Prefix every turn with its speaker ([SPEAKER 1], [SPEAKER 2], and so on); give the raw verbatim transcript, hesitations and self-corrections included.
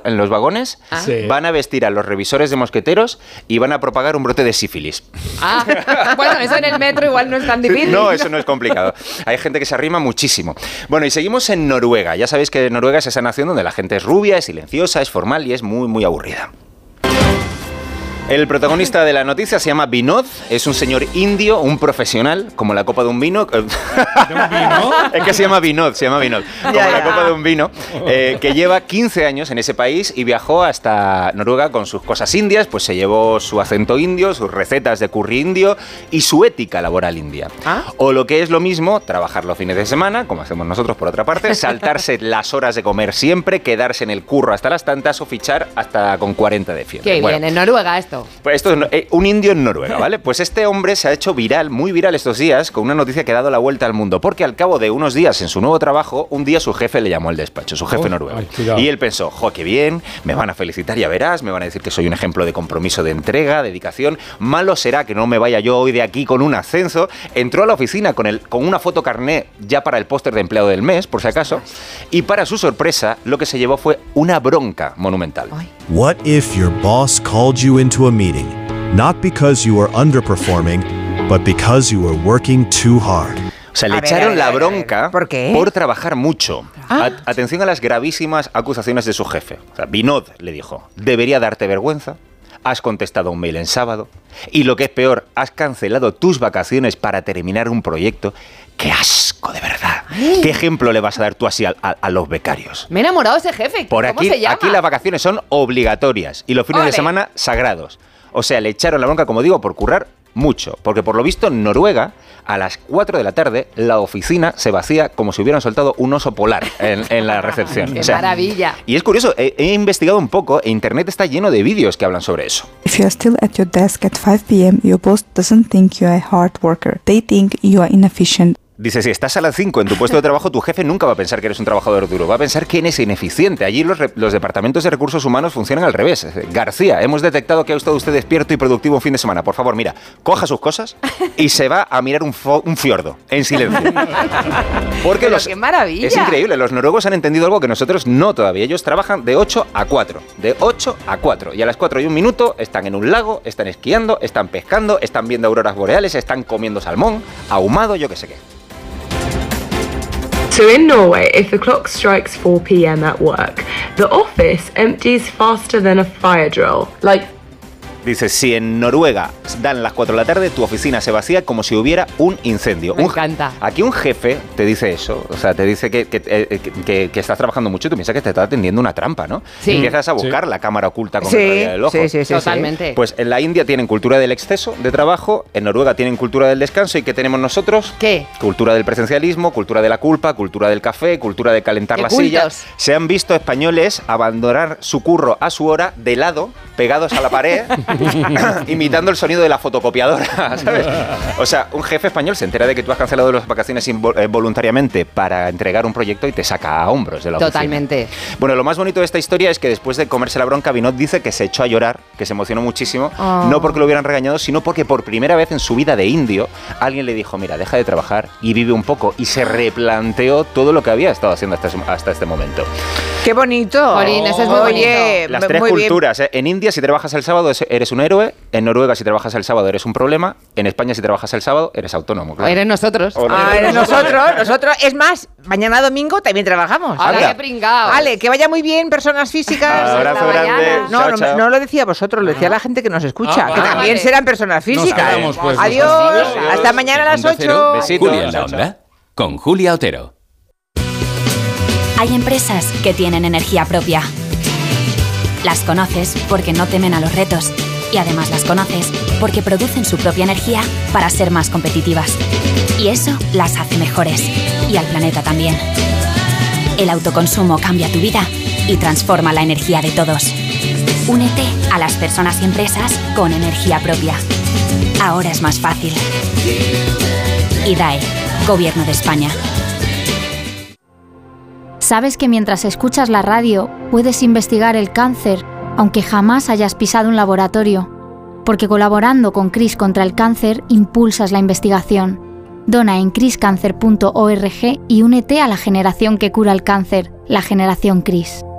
[SPEAKER 1] en los vagones,
[SPEAKER 2] Ah. Sí.
[SPEAKER 1] van a vestir a los revisores de mosqueteros y van a propagar un brote de sífilis.
[SPEAKER 3] Ah, bueno, eso en el metro igual no es tan difícil.
[SPEAKER 1] No, eso no es complicado. Hay gente que se arrima muchísimo. Bueno, y seguimos en Noruega. Ya sabéis que Noruega es esa nación donde la gente es rubia, es silenciosa, es formal y es muy, muy aburrida. El protagonista de la noticia se llama Vinod, es un señor indio, un profesional, como la copa de un vino.
[SPEAKER 2] ¿De un vino?
[SPEAKER 1] Es que se llama Vinod, se llama Vinod, como
[SPEAKER 3] Ya,
[SPEAKER 1] la
[SPEAKER 3] ya.
[SPEAKER 1] copa de un vino, eh, que lleva quince años en ese país y viajó hasta Noruega con sus cosas indias, pues se llevó su acento indio, sus recetas de curry indio y su ética laboral india.
[SPEAKER 3] ¿Ah?
[SPEAKER 1] O lo que es lo mismo, trabajar los fines de semana, como hacemos nosotros por otra parte, saltarse las horas de comer siempre, quedarse en el curro hasta las tantas o fichar hasta con cuarenta de fiebre.
[SPEAKER 3] Qué
[SPEAKER 1] Bueno,
[SPEAKER 3] bien, en Noruega esto.
[SPEAKER 1] pues esto es no- eh, un indio en Noruega, ¿vale? Pues este hombre se ha hecho viral, muy viral estos días, con una noticia que ha dado la vuelta al mundo, porque al cabo de unos días en su nuevo trabajo, un día su jefe le llamó al despacho, su jefe
[SPEAKER 2] Oh,
[SPEAKER 1] noruego.
[SPEAKER 2] ay, cuidado.
[SPEAKER 1] Y él pensó, jo, qué bien, me van a felicitar, ya verás, me van a decir que soy un ejemplo de compromiso, de entrega, dedicación. Malo será que no me vaya yo hoy de aquí con un ascenso. Entró a la oficina con, el, con una foto carné ya para el póster de empleado del mes, por si acaso, y para su sorpresa, lo que se llevó fue una bronca monumental.
[SPEAKER 3] Ay.
[SPEAKER 4] What if your boss called you into a meeting, not because you were underperforming, but because you were working too hard?
[SPEAKER 1] O sea, le
[SPEAKER 5] A ver,
[SPEAKER 1] echaron
[SPEAKER 5] a ver,
[SPEAKER 1] la
[SPEAKER 5] a ver,
[SPEAKER 1] bronca
[SPEAKER 5] ¿por qué?
[SPEAKER 1] por trabajar mucho.
[SPEAKER 3] Ah.
[SPEAKER 1] A- atención a las gravísimas acusaciones de su jefe. O sea, Vinod le dijo, debería darte vergüenza, has contestado un mail en sábado, y lo que es peor, has cancelado tus vacaciones para terminar un proyecto. ¡Qué asco, de verdad! ¿Qué ejemplo le vas a dar tú así a, a- a los becarios?
[SPEAKER 3] Me he enamorado de ese jefe.
[SPEAKER 1] Por
[SPEAKER 3] ¿Cómo
[SPEAKER 1] aquí,
[SPEAKER 3] se llama?
[SPEAKER 1] aquí las vacaciones son obligatorias y los fines de
[SPEAKER 3] Ole.
[SPEAKER 1] semana sagrados. O sea, le echaron la bronca, como digo, por currar mucho. Porque por lo visto en Noruega, a las cuatro de la tarde, la oficina se vacía como si hubieran soltado un oso polar en, en la recepción.
[SPEAKER 3] ¡Qué
[SPEAKER 1] O sea,
[SPEAKER 3] maravilla!
[SPEAKER 1] y es curioso, he, he investigado un poco e internet está lleno de vídeos que hablan sobre eso.
[SPEAKER 6] If you are still at your desk at five p m, your boss doesn't think you are a hard worker. They think you are inefficient.
[SPEAKER 1] Dice, si estás a las cinco en tu puesto de trabajo, tu jefe nunca va a pensar que eres un trabajador duro, va a pensar que eres ineficiente. Allí los, re- los departamentos de recursos humanos funcionan al revés. García, hemos detectado que ha estado usted despierto y productivo un fin de semana. Por favor, mira, coja sus cosas y se va a mirar un, fo- un fiordo, en silencio. Porque
[SPEAKER 3] Pero
[SPEAKER 1] los,
[SPEAKER 3] qué maravilla.
[SPEAKER 1] es increíble, los noruegos han entendido algo que nosotros no todavía. Ellos trabajan de ocho a cuatro, de ocho a cuatro. Y a las cuatro y un minuto están en un lago, están esquiando, están pescando, están viendo auroras boreales, están comiendo salmón, ahumado, yo qué sé qué.
[SPEAKER 7] So in Norway, if the clock strikes four p m at work, the office empties faster than a fire drill. Like,
[SPEAKER 1] Dice, si en Noruega dan las cuatro de la tarde, tu oficina se vacía como si hubiera un incendio.
[SPEAKER 3] Me
[SPEAKER 1] Un-
[SPEAKER 3] encanta.
[SPEAKER 1] Aquí un jefe te dice eso, o sea, te dice que, que, eh, que- que- que estás trabajando mucho y tú piensas que te está atendiendo una trampa, ¿no?
[SPEAKER 3] Sí.
[SPEAKER 1] Empiezas a buscar
[SPEAKER 2] Sí.
[SPEAKER 1] la cámara oculta con
[SPEAKER 5] Sí,
[SPEAKER 1] el rabillo del ojo.
[SPEAKER 5] sí, sí, sí.
[SPEAKER 3] Totalmente.
[SPEAKER 1] Pues en la India tienen cultura del exceso de trabajo, en Noruega tienen cultura del descanso, ¿y qué tenemos nosotros?
[SPEAKER 3] ¿Qué?
[SPEAKER 1] Cultura del presencialismo, cultura de la culpa, cultura del café, cultura de calentar
[SPEAKER 3] ¡Qué
[SPEAKER 1] la silla.
[SPEAKER 3] cultos!
[SPEAKER 1] Se han visto españoles abandonar su curro a su hora de lado, pegados a la pared, imitando el sonido de la fotocopiadora, ¿sabes? O sea, un jefe español se entera de que tú has cancelado las vacaciones invo- eh, voluntariamente para entregar un proyecto y te saca a hombros de la oficina.
[SPEAKER 3] Totalmente.
[SPEAKER 1] Bueno, lo más bonito de esta historia es que después de comerse la bronca, Vinod dice que se echó a llorar, que se emocionó muchísimo,
[SPEAKER 3] Oh.
[SPEAKER 1] no porque lo hubieran regañado, sino porque por primera vez en su vida de indio, alguien le dijo, mira, deja de trabajar y vive un poco, y se replanteó todo lo que había estado haciendo hasta, ese- hasta este momento.
[SPEAKER 5] ¡Qué bonito!
[SPEAKER 3] Jolín, eso es muy
[SPEAKER 5] Oye,
[SPEAKER 1] Las
[SPEAKER 5] m-
[SPEAKER 1] tres
[SPEAKER 5] muy bien.
[SPEAKER 1] culturas, ¿eh? En India si trabajas el sábado es- eres un héroe, en Noruega si trabajas el sábado eres un problema, en España si trabajas el sábado eres autónomo, claro.
[SPEAKER 3] Eres nosotros.
[SPEAKER 1] O no.
[SPEAKER 5] Ah, eres nosotros, nosotros. Es más, mañana domingo también trabajamos.
[SPEAKER 3] ¡Hala,
[SPEAKER 1] Anda.
[SPEAKER 3] qué pringao!
[SPEAKER 5] Vale, que vaya muy bien, personas físicas.
[SPEAKER 1] Abrazo
[SPEAKER 3] Hasta
[SPEAKER 1] grande.
[SPEAKER 3] mañana.
[SPEAKER 5] No,
[SPEAKER 1] Chao,
[SPEAKER 5] no,
[SPEAKER 1] chao.
[SPEAKER 5] no lo decía vosotros, lo decía la gente que nos escucha,
[SPEAKER 2] Ah,
[SPEAKER 5] que
[SPEAKER 2] vale.
[SPEAKER 5] también serán personas físicas.
[SPEAKER 2] quedamos, pues, nos
[SPEAKER 5] Adiós,
[SPEAKER 2] vamos.
[SPEAKER 5] hasta mañana a las
[SPEAKER 8] Onda Cero,
[SPEAKER 5] ocho.
[SPEAKER 1] Besitos.
[SPEAKER 8] Julia en la
[SPEAKER 1] Chao, chao.
[SPEAKER 8] Onda, con Julia Otero.
[SPEAKER 9] Hay empresas que tienen energía propia. Las conoces porque no temen a los retos y además las conoces porque producen su propia energía para ser más competitivas. Y eso las hace mejores y al planeta también. El autoconsumo cambia tu vida y transforma la energía de todos. Únete a las personas y empresas con energía propia. Ahora es más fácil. I D A E, Gobierno de España.
[SPEAKER 10] ¿Sabes que mientras escuchas la radio puedes investigar el cáncer, aunque jamás hayas pisado un laboratorio? Porque colaborando con CRIS contra el cáncer, impulsas la investigación. Dona en cris cancer punto org y únete a la generación que cura el cáncer, la generación CRIS.